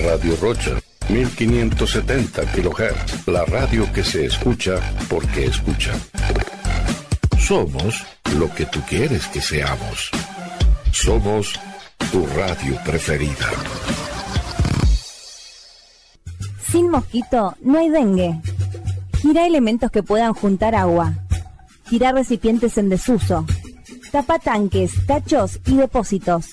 Radio Rocha, 1570 kHz, la radio que se escucha porque escucha. Somos lo que tú quieres que seamos. Somos tu radio preferida. Sin mosquito no hay dengue. Gira elementos que puedan juntar agua. Gira recipientes en desuso. Tapa tanques, tachos y depósitos.